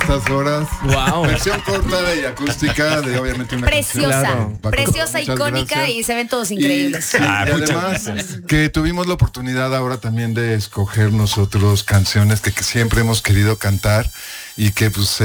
estas horas. Wow. Versión corta y acústica de obviamente una Preciosa, Claro. preciosa, Muchas icónica gracias. y se ven todos increíbles. Y además que tuvimos la oportunidad ahora también de escoger nosotros canciones que siempre hemos querido cantar y que pues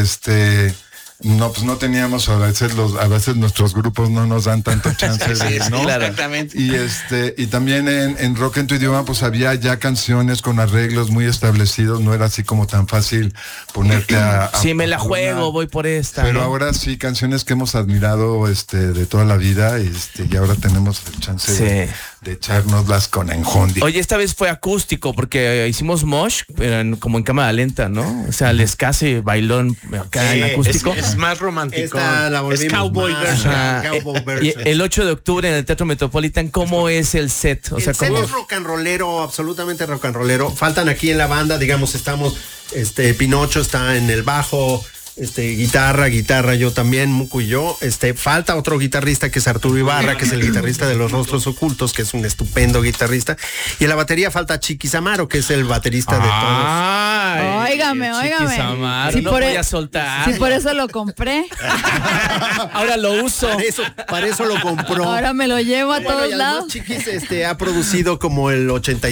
no teníamos, a veces nuestros grupos no nos dan tanto chance de, ¿no? Claro. Exactamente. Y también en Rock en tu idioma pues había ya canciones con arreglos muy establecidos, no era así como tan fácil ponerte a Sí, me la una- juego, voy por esta. pero ¿no? ahora sí, canciones que hemos admirado de toda la vida y ahora tenemos el chance Sí. de echárnoslas con enjundia. Oye, esta vez fue acústico porque hicimos mosh, pero como en cámara lenta, ¿no? O sea, les casi bailón acá en acústico. Es más romántico. Esta la volvimos es cowboy más, version. Ajá. Cowboy Y version. el 8 de octubre en el Teatro Metropolitan, ¿cómo es el set? O sea, El set ¿cómo? es rock and rollero, absolutamente rock and rollero. Faltan aquí en la banda, digamos, estamos, Pinocho está en el bajo, guitarra, yo también, Muco y yo. Falta otro guitarrista que es Arturo Ibarra, que es el guitarrista de Los Rostros Ocultos, que es un estupendo guitarrista. Y en la batería falta Chiquis Amaro, que es el baterista de todos. Ay, Óigame. Chiquis Amaro, Si no por voy e- a soltar. Si por eso lo compré. Ahora lo uso. Para eso lo compró. Ahora me lo llevo a Bueno, todos y además lados. Chiquis ha producido como el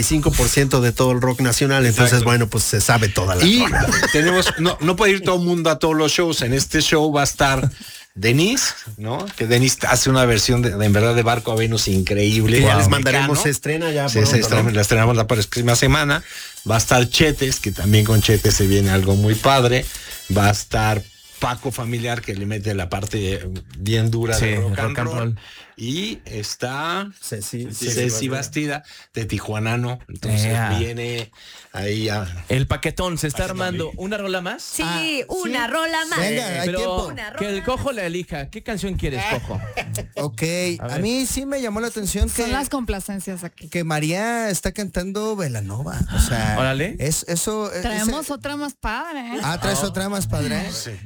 85% de todo el rock nacional, entonces Exacto. bueno, pues se sabe toda la Y rola. tenemos, no puede ir todo el mundo a todos los shows. En este show va a estar Denise, ¿no? Que Denise hace una versión de en verdad de Barco a Venus increíble. Que ya les Mexicano. mandaremos, se estrena ya. Sí, pronto, ¿no? la estrenamos la próxima semana. Va a estar Chetes, que también con Chetes se viene algo muy padre. Va a estar Paco Familiar, que le mete la parte bien dura Sí, de rock, rock and and roll. roll. Y está Ceci Bastida de Tijuanano. Entonces viene ahí a... El paquetón se está armando. ¿Una rola más? Sí, una rola más. Venga, hay Pero tiempo. Una que el rola cojo la elija. ¿Qué canción quieres, cojo? Ok, A a ver. mí sí me llamó la atención Son las complacencias aquí. que María está cantando Belanova. O sea, Órale. eso. Traemos otra más padre, ¿eh? ¿Traes otra más padre?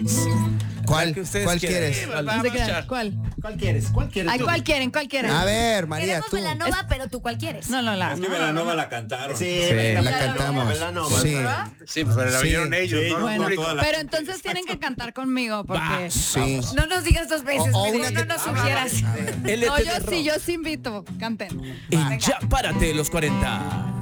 ¿Cuál? La que ustedes ¿Cuál quieran. quieres? No se crean. ¿Cuál? ¿Cuál quieres? ¿Cuál quieres? Ay, tú? ¿cuál quieren? ¿Cuál quieren? A ver, María, Queremos tú. Belanova, pero tú cuál quieres. No, la. Belanova la cantaron. Sí, La cantamos. Sí. Sí, pero la Sí. vieron ellos, Sí, ¿no? Bueno, toda la- pero entonces tienen que cantar conmigo porque... Sí. No nos digas dos veces, O Pedro, una no que- nos sugieras. No, yo sí invito. Canten. Y ya párate los 40.